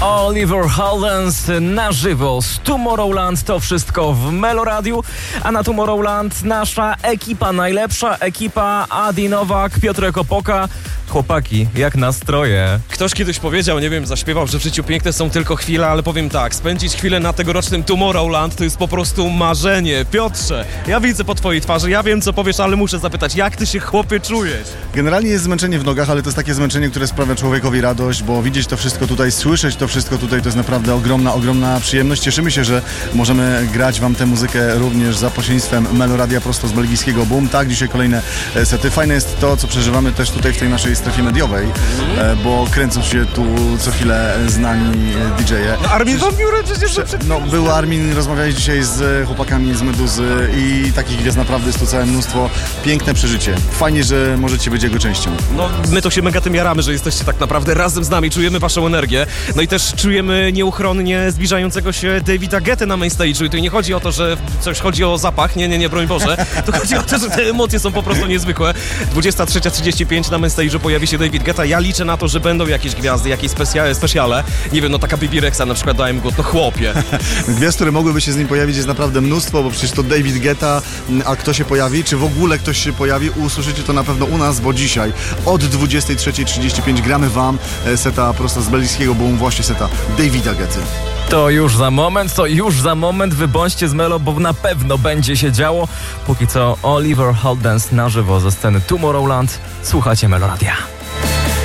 Oliver Heldens na żywo z Tomorrowland. To wszystko w Meloradiu, a na Tomorrowland nasza ekipa, najlepsza ekipa: Adi Nowak, Piotrek Opoka. Chłopaki, jak nastroje? Ktoś kiedyś powiedział, nie wiem, zaśpiewał, że w życiu piękne są tylko chwile, ale powiem tak, spędzić chwilę na tegorocznym Tomorrowland to jest po prostu marzenie. Piotrze, ja widzę po twojej twarzy, ja wiem co powiesz, ale muszę zapytać, jak ty się, chłopie, czujesz? Generalnie jest zmęczenie w nogach, ale to jest takie zmęczenie, które sprawia człowiekowi radość, bo widzieć to wszystko tutaj, słyszeć to wszystko tutaj, to jest naprawdę ogromna przyjemność. Cieszymy się, że możemy grać wam tę muzykę również za pośrednictwem Meloradia prosto z belgijskiego Boom. Tak, dzisiaj kolejne sety. Fajne jest to, co przeżywamy też tutaj w tej naszej strefie mediowej, bo kręcą się tu co chwilę znani DJ-e. No, Armin van Buuren przecież... No, był Armin, rozmawiałeś dzisiaj z chłopakami z Meduzy i takich gwiazd naprawdę jest tu całe mnóstwo. Piękne przeżycie. Fajnie, że możecie być jego częścią. No, my to się mega tym jaramy, że jesteście tak naprawdę razem z nami, czujemy waszą energię. No i też czujemy nieuchronnie zbliżającego się Davida Guetta na main stage'u. I tu nie chodzi o to, że coś chodzi o zapach, nie, broń Boże. Tu chodzi o to, że te emocje są po prostu niezwykłe. 23:35 na main stage'u pojawi się David Guetta. Ja liczę na to, że będą jakieś gwiazdy, jakieś specjale. Nie wiem, no taka Bibi Rexa na przykład, dałem go, no chłopie. Gwiazd, które mogłyby się z nim pojawić, jest naprawdę mnóstwo, bo przecież to David Guetta, a kto się pojawi, czy w ogóle ktoś się pojawi, usłyszycie to na pewno u nas, bo dzisiaj od 23:35 gramy wam seta prosto z belgijskiego Boom, właśnie seta Davida Guetta. To już za moment, wy bądźcie z Melo, bo na pewno będzie się działo. Póki co Oliver Heldens na żywo ze sceny Tomorrowland. Słuchacie Meloradia.